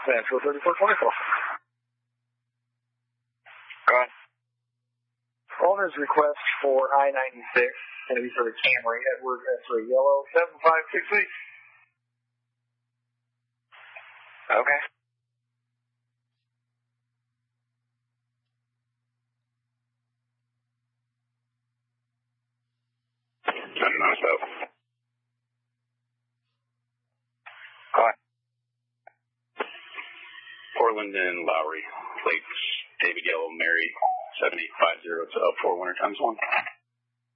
Central 3424. Go ahead. Owner's request for I-96, going to be for the Camry, Edward S. Yellow, 7568. Okay. That's nice out. Go ahead. Portland and Lowry, plates, David Yellow, Mary, 7850 to 4 winter times 1.